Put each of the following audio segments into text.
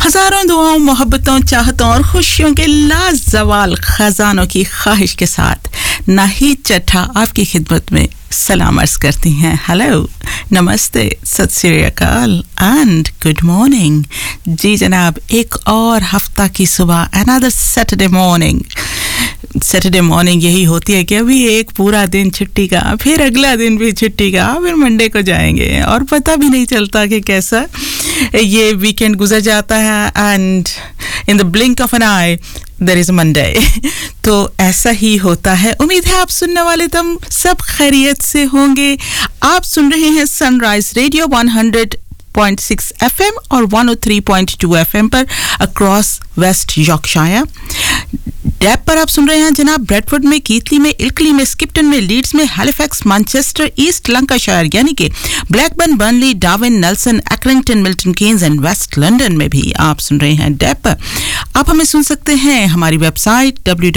हजारों दुआओं, मोहब्बतों, चाहतों और खुशियों के लाजवाल खजानों की ख्वाहिश के साथ नाहिद चट्टा आपकी खिदमत में सलाम अर्ज करती हैं. हेलो, नमस्ते, सत श्री अकाल एंड गुड मॉर्निंग. जी जनाब, एक और हफ्ता की सुबह, another Saturday morning. Saturday morning यही होती है कि अभी एक पूरा दिन छुट्टी का, फिर अगला दिन भी छुट्टी का, फिर मंडे को जाएंगे और पता भी नहीं चलता कि कैसा ये वीकेंड गुजर जाता है. And in the blink of N I there is Monday. तो ऐसा ही होता है. उम्मीद है आप सुनने वाले तुम सब खैरियत से होंगे. आप सुन रहे हैं सनराइज रेडियो 100.6 FM और 103.2 FM पर अक्रॉस वेस्ट यॉर्कशायर. डैब पर आप सुन रहे हैं जनाब ब्रेडफोर्ड में, कीथली में, इल्कली में, स्किप्टन में, लीड्स में, हैलिफैक्स, मैनचेस्टर, ईस्ट लंकाशायर यानी कि Blackburn, Burnley, Darwin, Nelson, एक्रिंगटन, Milton Keynes and waste London में भी आप सुन रहे हैं डैब पर. आप हमें सुन सकते हैं हमारी वेबसाइट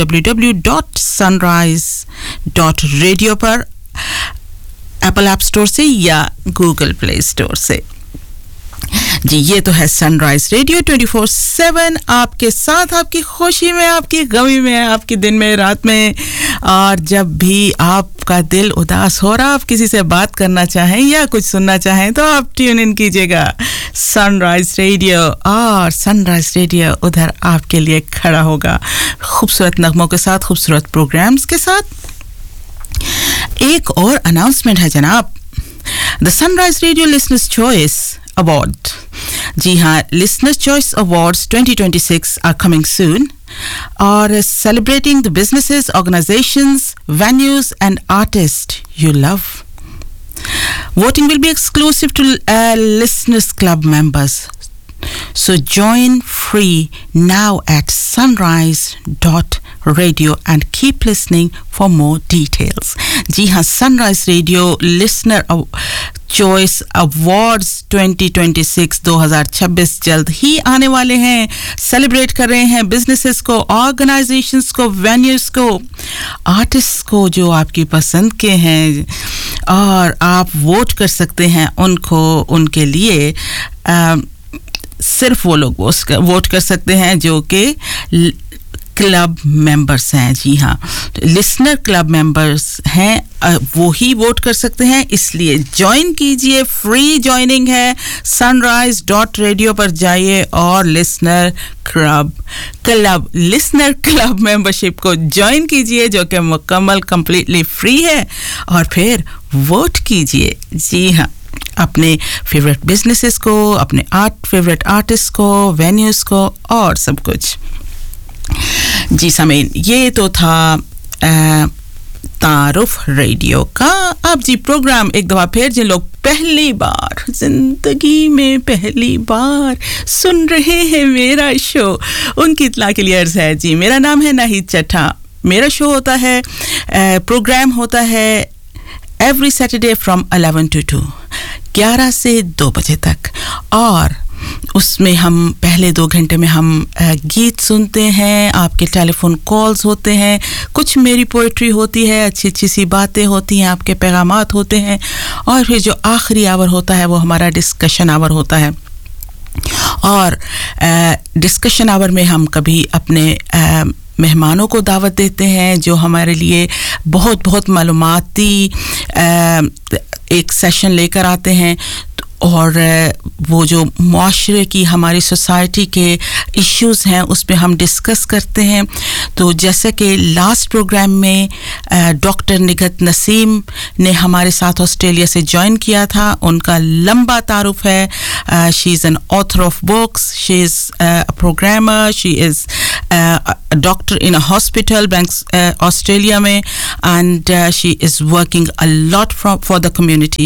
www.sunrise.radio पर, एप्पल ऐप स्टोर से या गूगल प्ले स्टोर से. जी, ये तो है सनराइज रेडियो 24/7 आपके साथ, आपकी खुशी में, आपकी गमी में, आपके दिन में, रात में. और जब भी आपका दिल उदास हो रहा, आप किसी से बात करना चाहें या कुछ सुनना चाहें तो आप ट्यून इन कीजिएगा सनराइज रेडियो, और सनराइज रेडियो उधर आपके लिए खड़ा होगा खूबसूरत नगमों के साथ, खूबसूरत प्रोग्राम्स के साथ. एक और अनाउंसमेंट है जनाब, the sunrise radio listeners choice award. जी हाँ, listeners choice awards 2026 are coming soon, or celebrating the businesses, organizations, venues and artists you love. Voting will be exclusive to listeners club members, so join free now at sunrise.radio and keep listening for more details. जी हाँ, sunrise radio listener choice awards 2026 जल्द ही आने वाले हैं. Celebrate कर रहे हैं businesses को, organisations को, वेन्यूज को, आर्टिस्ट्स को जो आपकी पसंद के हैं, और आप वोट कर सकते हैं उनको, उनके लिए. सिर्फ वो लोग वोट कर सकते हैं जो कि क्लब मेंबर्स हैं. जी हाँ, लिसनर क्लब मेंबर्स हैं, वो ही वोट कर सकते हैं. इसलिए ज्वाइन कीजिए, फ्री ज्वाइनिंग है. sunrise.radio पर जाइए और लिसनर क्लब मेंबरशिप को ज्वाइन कीजिए, जो कि मुकम्मल कंप्लीटली फ्री है, और फिर वोट कीजिए. जी हाँ, अपने फेवरेट बिजनेसेस को, अपने फेवरेट आर्टिस्ट को, वेन्यूज को और सब कुछ. जी सामीन, ये तो था तारुफ रेडियो का. अब जी प्रोग्राम एक दफ़ा फिर, जिन लोग पहली बार जिंदगी में पहली बार सुन रहे हैं मेरा शो, उनकी इत्तला के लिए अर्ज़ है. जी, मेरा नाम है नाहिद चट्टा. मेरा शो होता है, प्रोग्राम होता है एवरी सैटरडे फ्रॉम 11 to 2, 11 से 2 बजे तक. और उसमें हम पहले 2 घंटे में हम गीत सुनते हैं, आपके टेलीफोन कॉल्स होते हैं, कुछ मेरी पोइट्री होती है, अच्छी अच्छी सी बातें होती हैं, आपके पैगामात होते हैं, और फिर जो आखिरी आवर होता है वो हमारा डिस्कशन आवर होता है. और डिस्कशन आवर में हम कभी अपने मेहमानों को दावत देते हैं जो हमारे लिए बहुत बहुत मालूमाती एक सेशन लेकर आते हैं, और वो जो मुआशरे की, हमारी सोसाइटी के इश्यूज़ हैं उस पे हम डिस्कस करते हैं. तो जैसे कि लास्ट प्रोग्राम में डॉक्टर निगत नसीम ने हमारे साथ ऑस्ट्रेलिया से ज्वाइन किया था. उनका लंबा तारुफ है. She is an author of books, she is a programmer, she is a doctor in a hospital banks Australia में, and she is working a lot for the community.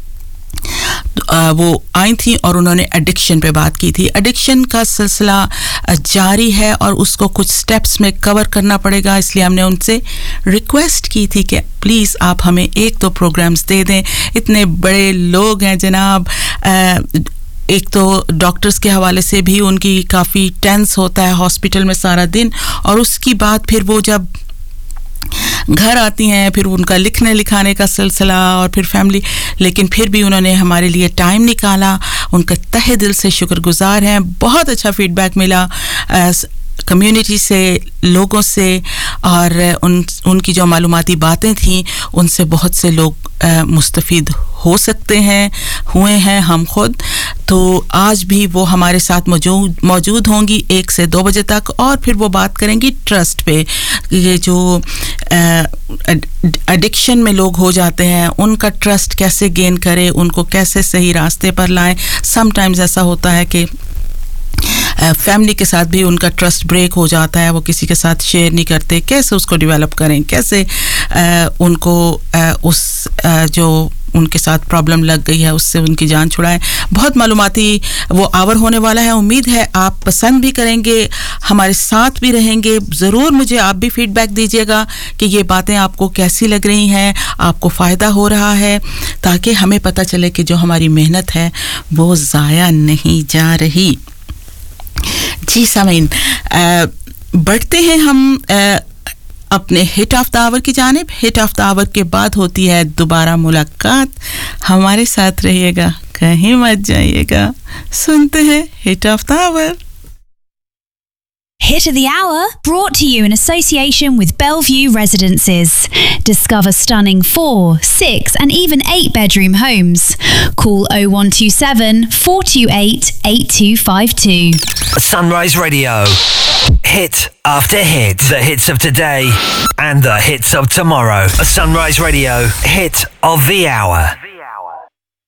वो आई थी और उन्होंने एडिक्शन पे बात की थी. एडिक्शन का सिलसिला जारी है और उसको कुछ स्टेप्स में कवर करना पड़ेगा, इसलिए हमने उनसे रिक्वेस्ट की थी कि प्लीज़ आप हमें 1-2 प्रोग्राम्स दे दें. इतने बड़े लोग हैं जनाब. एक तो डॉक्टर्स के हवाले से भी उनकी काफ़ी टेंस होता है हॉस्पिटल में सारा दिन, और उसकी बाद फिर वो जब घर आती हैं, फिर उनका लिखने लिखाने का सिलसिला और फिर फैमिली, लेकिन फिर भी उन्होंने हमारे लिए टाइम निकाला. उनका तहे दिल से शुक्रगुजार हैं बहुत अच्छा फीडबैक मिला कम्युनिटी से लोगों से और उनकी जो मालूमाती बातें थीं उनसे बहुत से लोग मुस्तफीद हो सकते हैं हुए हैं हम खुद तो आज भी वो हमारे साथ मौजूद होंगी 1 से 2 बजे तक और फिर वो बात करेंगी ट्रस्ट पे ये जो एडिक्शन में लोग हो जाते हैं उनका ट्रस्ट कैसे गेन करें उनको कैसे सही रास्ते पर लाएं समटाइम्स ऐसा होता है कि फैमिली के साथ भी उनका ट्रस्ट ब्रेक हो जाता है वो किसी के साथ शेयर नहीं करते कैसे उसको डेवलप करें कैसे उनको उस जो उनके साथ प्रॉब्लम लग गई है उससे उनकी जान छुड़ाएं बहुत मालूमाती वो आवर होने वाला है उम्मीद है आप पसंद भी करेंगे हमारे साथ भी रहेंगे ज़रूर मुझे आप भी फीडबैक दीजिएगा कि ये बातें आपको कैसी लग रही हैं आपको फ़ायदा हो रहा है ताकि हमें पता चले कि जो हमारी मेहनत है वो ज़ाया नहीं जा रही जी सामीन बढ़ते हैं हम अपने हिट ऑफ द आवर की जानिब हिट ऑफ द आवर के बाद होती है दोबारा मुलाकात हमारे साथ रहिएगा कहीं मत जाइएगा सुनते हैं hit of the our Hit of the Hour, brought to you in association with Bellevue Residences. Discover stunning 4, 6 and even 8-bedroom homes. Call 0127 428 8252. Sunrise Radio. Hit after hit. The hits of today and the hits of tomorrow. A Sunrise Radio hit of the hour.